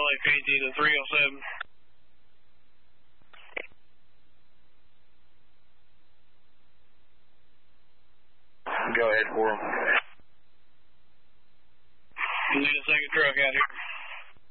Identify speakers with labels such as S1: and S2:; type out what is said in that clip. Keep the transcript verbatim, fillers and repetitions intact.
S1: A P T to three oh seven.
S2: Go ahead for him.
S1: Need a second truck out here.